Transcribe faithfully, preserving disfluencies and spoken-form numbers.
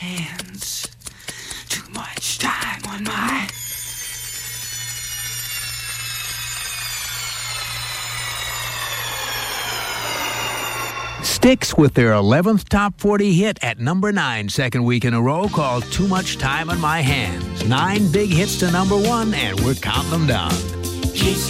hands. Too much time on my... Styx with their eleventh top forty hit at number nine, second week in a row, called Too Much Time on My Hands. Nine big hits to number one, and we're counting them down. Kiss